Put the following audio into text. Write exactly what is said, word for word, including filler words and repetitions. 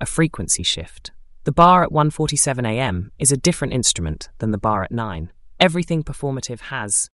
a frequency shift. The bar at one forty-seven a m is a different instrument than the bar at nine. Everything performative has